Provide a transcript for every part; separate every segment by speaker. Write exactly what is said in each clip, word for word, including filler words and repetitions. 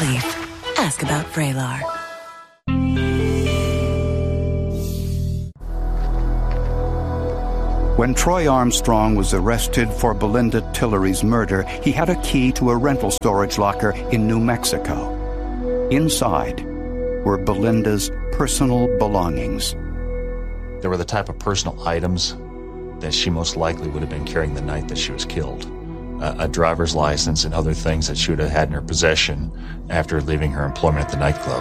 Speaker 1: relief. Ask about Vraylar.
Speaker 2: When Troy Armstrong was arrested for Belinda Tillery's murder, he had a key to a rental storage locker in New Mexico. Inside were Belinda's personal belongings.
Speaker 3: They were the type of personal items that she most likely would have been carrying the night that she was killed. Uh, a driver's license and other things that she would have had in her possession after leaving her employment at the nightclub.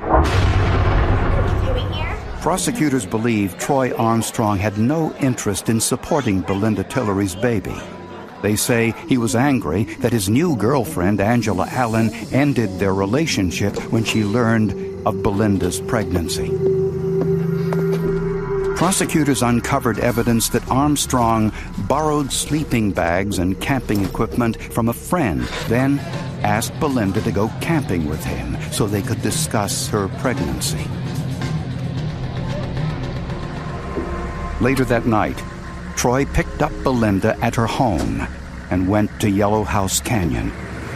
Speaker 2: Prosecutors believe Troy Armstrong had no interest in supporting Belinda Tillery's baby. They say he was angry that his new girlfriend, Angela Allen, ended their relationship when she learned of Belinda's pregnancy. Prosecutors uncovered evidence that Armstrong borrowed sleeping bags and camping equipment from a friend, then asked Belinda to go camping with him so they could discuss her pregnancy. Later that night, Troy picked up Belinda at her home and went to Yellow House Canyon.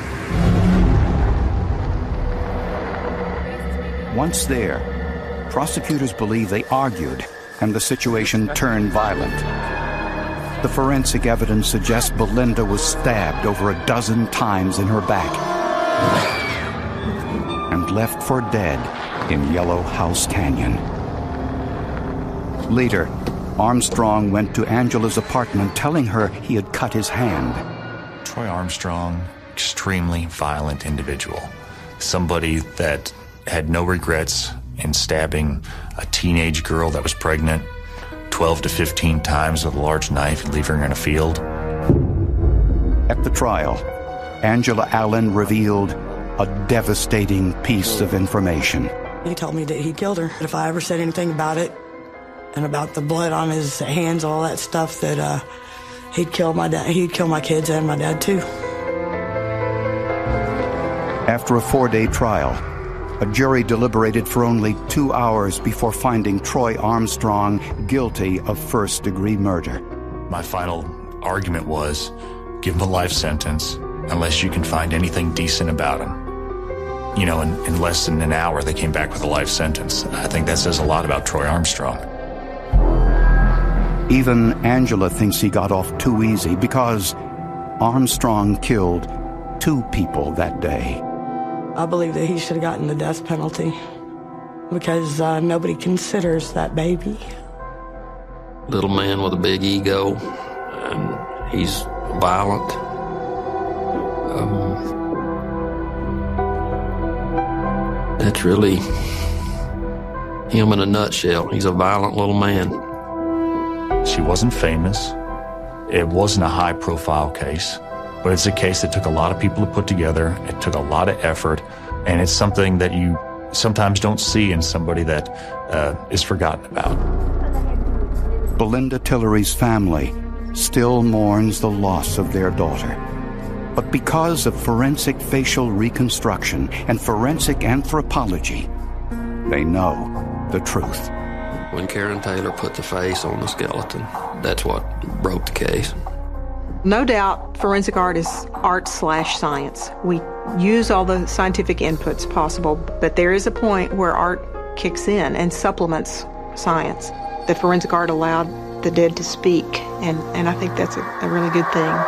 Speaker 2: Once there, prosecutors believe they argued and the situation turned violent. The forensic evidence suggests Belinda was stabbed over a dozen times in her back and left for dead in Yellow House Canyon. Later, Armstrong went to Angela's apartment telling her he had cut his hand.
Speaker 3: Troy Armstrong, extremely violent individual. Somebody that had no regrets in stabbing a teenage girl that was pregnant twelve to fifteen times with a large knife and leaving her in a field.
Speaker 2: At the trial, Angela Allen revealed a devastating piece of information.
Speaker 4: He told me that he killed her. If I ever said anything about it, and about the blood on his hands, all that stuff, that uh, he'd kill my dad, he'd kill my kids and my dad too.
Speaker 2: After a four-day trial, a jury deliberated for only two hours before finding Troy Armstrong guilty of first-degree murder.
Speaker 3: My final argument was, give him a life sentence unless you can find anything decent about him. You know, in, in less than an hour, they came back with a life sentence. I think that says a lot about Troy Armstrong.
Speaker 2: Even Angela thinks he got off too easy because Armstrong killed two people that day.
Speaker 4: I believe that he should have gotten the death penalty because uh, nobody considers that baby.
Speaker 5: Little man with a big ego, and he's violent. Um, that's really him in a nutshell. He's a violent little man.
Speaker 3: She wasn't famous. It wasn't a high-profile case, but it's a case that took a lot of people to put together. It took a lot of effort, and it's something that you sometimes don't see in somebody that uh, is forgotten about.
Speaker 2: Belinda Tillery's family still mourns the loss of their daughter. But because of forensic facial reconstruction and forensic anthropology, they know the truth.
Speaker 5: When Karen Taylor put the face on the skeleton, that's what broke the case.
Speaker 6: No doubt, forensic art is art slash science. We use all the scientific inputs possible, but there is a point where art kicks in and supplements science. The forensic art allowed the dead to speak, and, and I think that's a, a really good thing.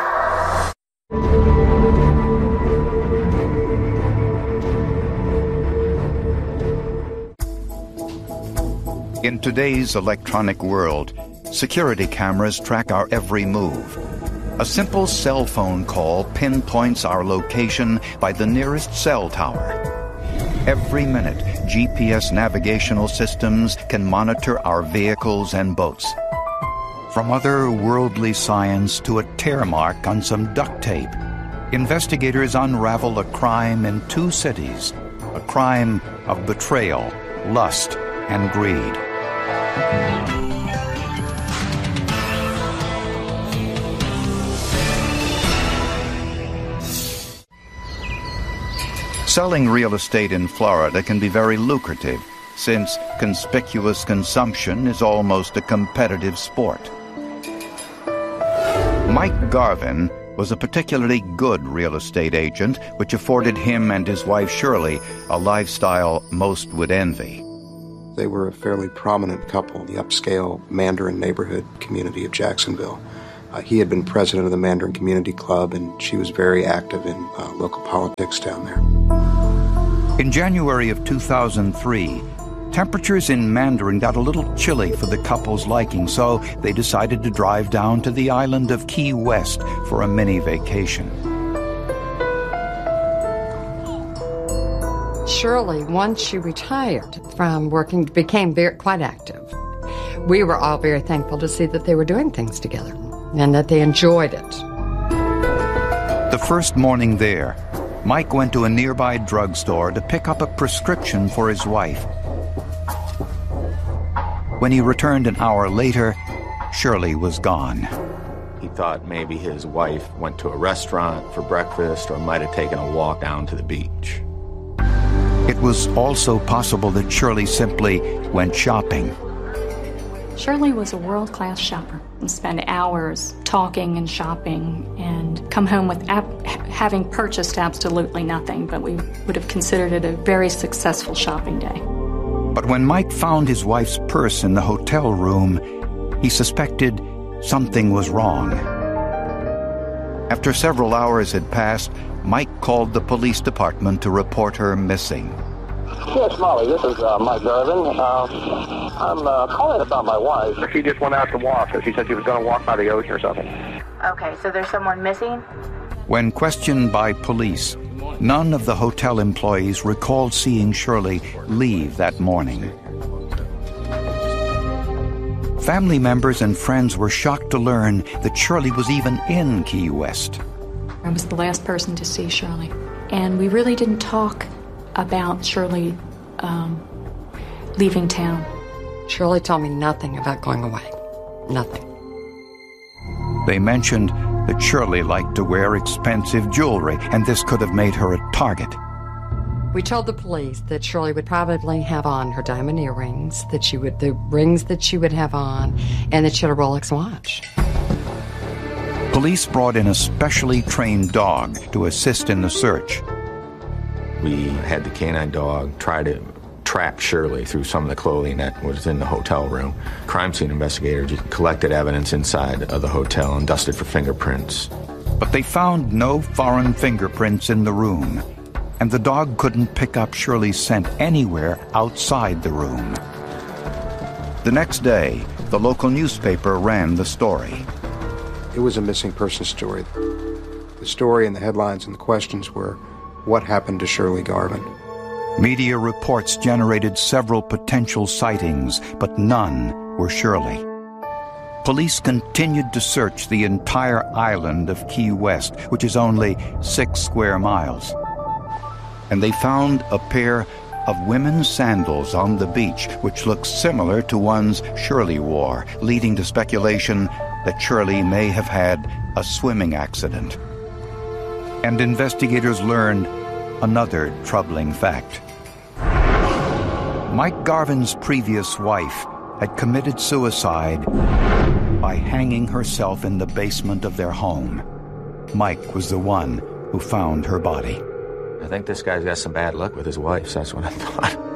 Speaker 2: In today's electronic world, security cameras track our every move. A simple cell phone call pinpoints our location by the nearest cell tower. Every minute, G P S navigational systems can monitor our vehicles and boats. From otherworldly science to a tear mark on some duct tape, investigators unravel a crime in two cities, a crime of betrayal, lust, and greed. Selling real estate in Florida can be very lucrative, since conspicuous consumption is almost a competitive sport. Mike Garvin was a particularly good real estate agent, which afforded him and his wife Shirley a lifestyle most would envy.
Speaker 7: They were a fairly prominent couple in the upscale Mandarin neighborhood community of Jacksonville. Uh, he had been president of the Mandarin Community Club, and she was very active in uh, local politics down there.
Speaker 2: In January of two thousand three, temperatures in Mandarin got a little chilly for the couple's liking, so they decided to drive down to the island of Key West for a mini vacation.
Speaker 8: Shirley, once she retired from working, became very, quite active. We were all very thankful to see that they were doing things together and that they enjoyed it.
Speaker 2: The first morning there, Mike went to a nearby drugstore to pick up a prescription for his wife. When he returned an hour later, Shirley was gone.
Speaker 9: He thought maybe his wife went to a restaurant for breakfast or might have taken a walk down to the beach.
Speaker 2: It was also possible that Shirley simply went shopping.
Speaker 10: Shirley was a world-class shopper and spent hours talking and shopping and come home with ab- having purchased absolutely nothing, but we would have considered it a very successful shopping day.
Speaker 2: But when Mike found his wife's purse in the hotel room, he suspected something was wrong. After several hours had passed, Mike called the police department to report her missing.
Speaker 11: Yes, Molly, this is uh, Mike Garvin. Uh, I'm uh, calling about my wife. She just went out to walk. She said she was going to walk by the ocean or something.
Speaker 12: Okay, so there's someone missing?
Speaker 2: When questioned by police, none of the hotel employees recalled seeing Shirley leave that morning. Family members and friends were shocked to learn that Shirley was even in Key West.
Speaker 10: I was the last person to see Shirley, and we really didn't talk about Shirley um, leaving town.
Speaker 8: Shirley told me nothing about going away. Nothing.
Speaker 2: They mentioned that Shirley liked to wear expensive jewelry, and this could have made her a target.
Speaker 8: We told the police that Shirley would probably have on her diamond earrings, that she would, the rings that she would have on, and that she had a Rolex watch.
Speaker 2: Police brought in a specially trained dog to assist in the search.
Speaker 9: We had the canine dog try to track Shirley through some of the clothing that was in the hotel room. Crime scene investigators collected evidence inside of the hotel and dusted for fingerprints.
Speaker 2: But they found no foreign fingerprints in the room, and the dog couldn't pick up Shirley's scent anywhere outside the room. The next day, the local newspaper ran the story.
Speaker 7: It was a missing person story. The story and the headlines and the questions were, what happened to Shirley Garvin?
Speaker 2: Media reports generated several potential sightings, but none were Shirley. Police continued to search the entire island of Key West, which is only six square miles. And they found a pair of women's sandals on the beach, which looked similar to ones Shirley wore, leading to speculation that Shirley may have had a swimming accident. And investigators learned another troubling fact. Mike Garvin's previous wife had committed suicide by hanging herself in the basement of their home. Mike was the one who found her body.
Speaker 9: I think this guy's got some bad luck with his wife, so that's what I thought.